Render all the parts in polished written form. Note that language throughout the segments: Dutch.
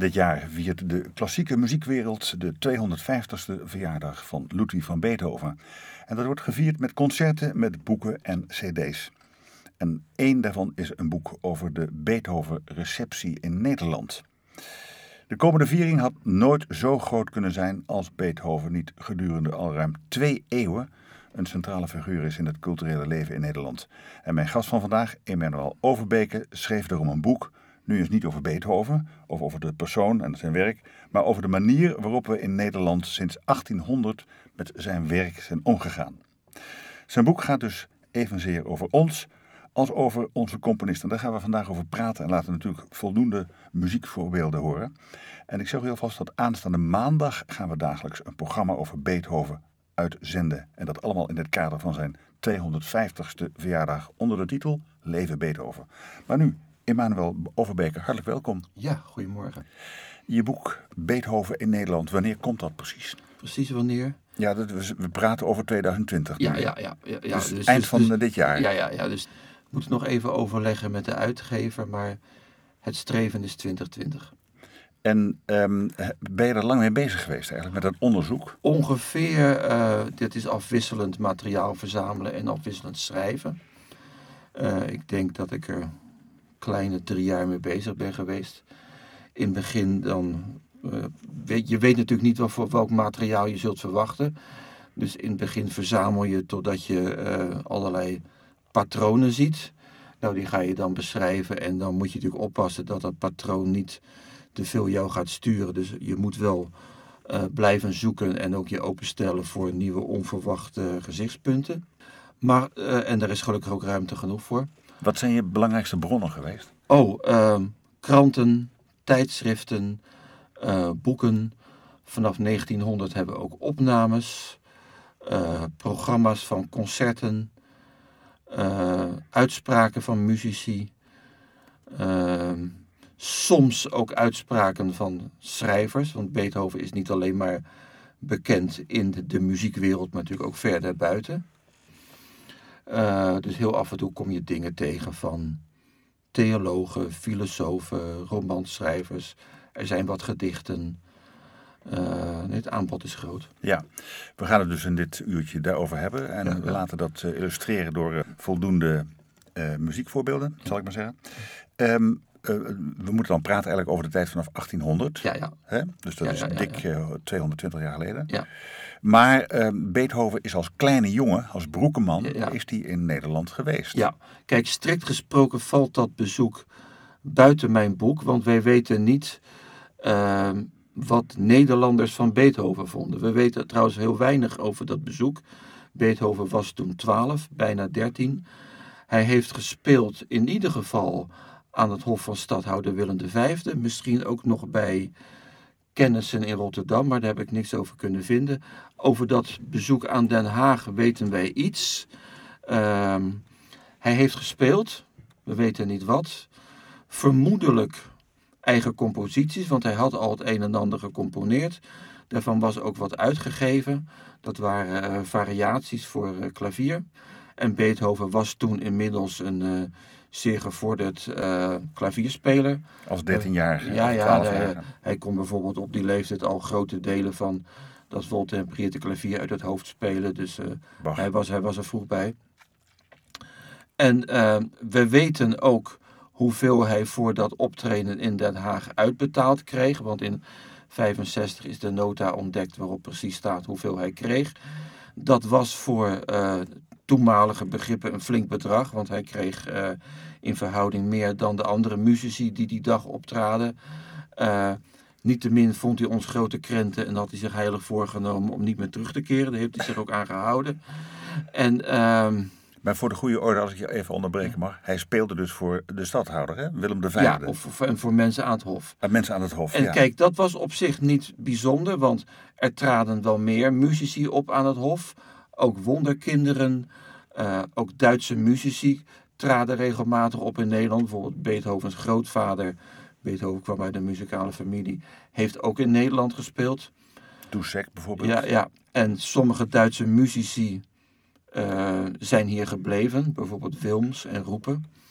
Dit jaar viert de klassieke muziekwereld de 250ste verjaardag van Ludwig van Beethoven. En dat wordt gevierd met concerten, met boeken en cd's. En één daarvan is een boek over de Beethoven-receptie in Nederland. De komende viering had nooit zo groot kunnen zijn als Beethoven niet gedurende al ruim 2 eeuwen een centrale figuur is in het culturele leven in Nederland. En mijn gast van vandaag, Emanuel Overbeke, schreef daarom een boek, nu eens niet over Beethoven of over de persoon en zijn werk, maar over de manier waarop we in Nederland sinds 1800 met zijn werk zijn omgegaan. Zijn boek gaat dus evenzeer over ons als over onze componisten. Daar gaan we vandaag over praten en laten natuurlijk voldoende muziekvoorbeelden horen. En ik zeg u alvast dat aanstaande maandag gaan we dagelijks een programma over Beethoven uitzenden. En dat allemaal in het kader van zijn 250ste verjaardag onder de titel Leven Beethoven. Maar nu, Emanuel Overbeke, hartelijk welkom. Ja, goedemorgen. Je boek Beethoven in Nederland, wanneer komt dat precies? Precies wanneer? Ja, we praten over 2020. Ja. Dus eind van dit jaar. Ja, dus ik moet het nog even overleggen met de uitgever, maar het streven is 2020. En ben je er lang mee bezig geweest eigenlijk, met dat onderzoek? Ongeveer, dit is afwisselend materiaal verzamelen en afwisselend schrijven. Ik denk dat ik er kleine 3 jaar mee bezig ben geweest. In het begin dan, je weet natuurlijk niet voor welk materiaal je zult verwachten. Dus in het begin verzamel je totdat je allerlei patronen ziet. Nou, die ga je dan beschrijven en dan moet je natuurlijk oppassen dat dat patroon niet te veel jou gaat sturen. Dus je moet wel blijven zoeken en ook je openstellen voor nieuwe onverwachte gezichtspunten. Maar, en daar is gelukkig ook ruimte genoeg voor. Wat zijn je belangrijkste bronnen geweest? Kranten, tijdschriften, boeken. Vanaf 1900 hebben we ook opnames, programma's van concerten, uitspraken van muzici, soms ook uitspraken van schrijvers. Want Beethoven is niet alleen maar bekend in de muziekwereld, maar natuurlijk ook verder buiten. Dus heel af en toe kom je dingen tegen van theologen, filosofen, romanschrijvers. Er zijn wat gedichten. Het aanbod is groot. Ja, we gaan het dus in dit uurtje daarover hebben. En we laten dat illustreren door voldoende muziekvoorbeelden, zal ik maar zeggen. We moeten dan praten eigenlijk over de tijd vanaf 1800. Ja. Hè? Dus dat is dik 220 jaar geleden. Ja. Maar Beethoven is als kleine jongen, als broekenman, is die in Nederland geweest. Ja, kijk, strikt gesproken valt dat bezoek buiten mijn boek. Want wij weten niet wat Nederlanders van Beethoven vonden. We weten trouwens heel weinig over dat bezoek. Beethoven was toen 12, bijna 13. Hij heeft gespeeld in ieder geval aan het hof van stadhouder Willem V. Misschien ook nog bij kennissen in Rotterdam, maar daar heb ik niks over kunnen vinden. Over dat bezoek aan Den Haag weten wij iets. Hij heeft gespeeld, we weten niet wat. Vermoedelijk eigen composities, want hij had al het een en ander gecomponeerd. Daarvan was ook wat uitgegeven. Dat waren variaties voor klavier. En Beethoven was toen inmiddels een zeer gevorderd klavierspeler. Als 13-jarige. Hij kon bijvoorbeeld op die leeftijd al grote delen van dat voltempereerde klavier uit het hoofd spelen. Dus hij was er vroeg bij. En we weten ook hoeveel hij voor dat optreden in Den Haag uitbetaald kreeg. Want in 1965 is de nota ontdekt waarop precies staat hoeveel hij kreeg. Dat was voor toenmalige begrippen een flink bedrag. Want hij kreeg in verhouding meer dan de andere muzici die dag optraden. Niettemin vond hij ons grote krenten en had hij zich heilig voorgenomen om niet meer terug te keren. Daar heeft hij zich ook aan gehouden. Maar voor de goede orde, als ik je even onderbreken mag. Hij speelde dus voor de stadhouder, hè? Willem V. Ja, en voor mensen aan het hof. Mensen aan het hof, En kijk, dat was op zich niet bijzonder, want er traden wel meer muzici op aan het hof. Ook wonderkinderen, ook Duitse muzici traden regelmatig op in Nederland. Bijvoorbeeld Beethovens grootvader, Beethoven kwam uit een muzikale familie, heeft ook in Nederland gespeeld. Dussek bijvoorbeeld. Ja, en sommige Duitse muzici zijn hier gebleven, bijvoorbeeld Wilms en Roepen.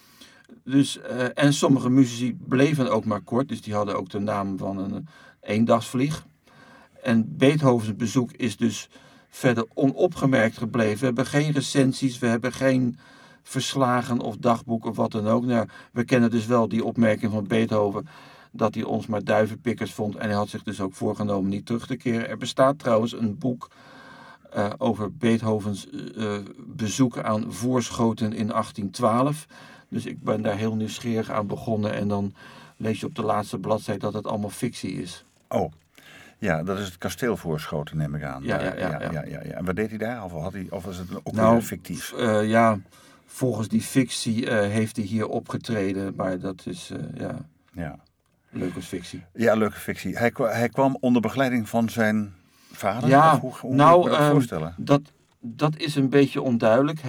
Dus, en sommige muzici bleven ook maar kort, dus die hadden ook de naam van een eendagsvlieg. En Beethovens bezoek is dus verder onopgemerkt gebleven. We hebben geen recensies, we hebben geen verslagen of dagboeken of wat dan ook. Nou, we kennen dus wel die opmerking van Beethoven dat hij ons maar duivenpikkers vond. En hij had zich dus ook voorgenomen niet terug te keren. Er bestaat trouwens een boek over Beethovens bezoek aan Voorschoten in 1812. Dus ik ben daar heel nieuwsgierig aan begonnen. En dan lees je op de laatste bladzijde dat het allemaal fictie is. Oh, ja, dat is het kasteel Voorschoten, neem ik aan. Ja. En wat deed hij daar? Of was het ook weer fictief? Volgens die fictie heeft hij hier opgetreden. Maar dat is, leuk als fictie. Ja, leuke fictie. Hij kwam onder begeleiding van zijn vader? Ja, hoe moet ik me dat voorstellen? Dat is een beetje onduidelijk.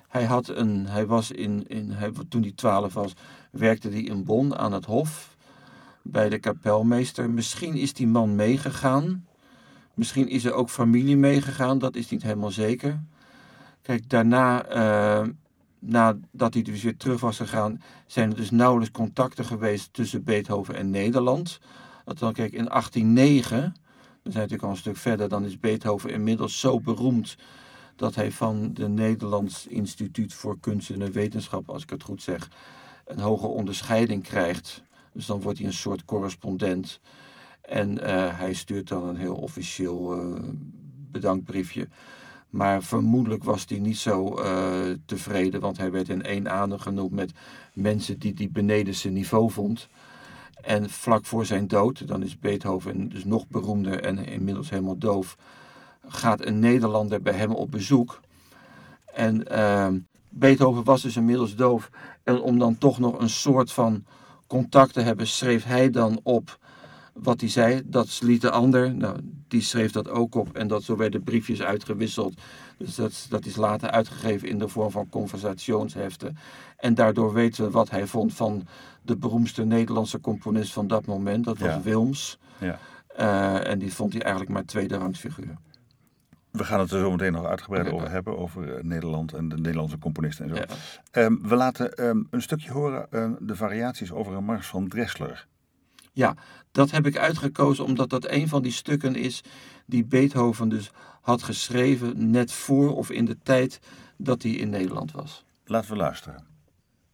Toen hij 12 was, werkte hij in Bonn aan het hof bij de kapelmeester. Misschien is die man meegegaan. Misschien is er ook familie meegegaan. Dat is niet helemaal zeker. Kijk, daarna, nadat hij dus weer terug was gegaan, zijn er dus nauwelijks contacten geweest tussen Beethoven en Nederland. Kijk, in 1809, we zijn natuurlijk al een stuk verder, dan is Beethoven inmiddels zo beroemd dat hij van de Nederlands Instituut voor Kunsten en Wetenschap, als ik het goed zeg, een hoge onderscheiding krijgt. Dus dan wordt hij een soort correspondent. En hij stuurt dan een heel officieel bedankbriefje. Maar vermoedelijk was hij niet zo tevreden, want hij werd in één adem genoemd met mensen die hij beneden zijn niveau vond. En vlak voor zijn dood, dan is Beethoven dus nog beroemder en inmiddels helemaal doof, gaat een Nederlander bij hem op bezoek. En Beethoven was dus inmiddels doof. En om dan toch nog een soort van contact te hebben, schreef hij dan op wat hij zei. Dat liet de ander, die schreef dat ook op. En zo werden briefjes uitgewisseld. Dus dat is later uitgegeven in de vorm van conversationsheften. En daardoor weten we wat hij vond van de beroemdste Nederlandse componist van dat moment. Dat was Wilms. Ja. En die vond hij eigenlijk maar tweederangs figuur. We gaan het er zo meteen nog uitgebreid over hebben, over Nederland en de Nederlandse componisten en zo. Ja. We laten een stukje horen, de variaties over een mars van Dressler. Ja, dat heb ik uitgekozen omdat dat een van die stukken is die Beethoven dus had geschreven net voor of in de tijd dat hij in Nederland was. Laten we luisteren.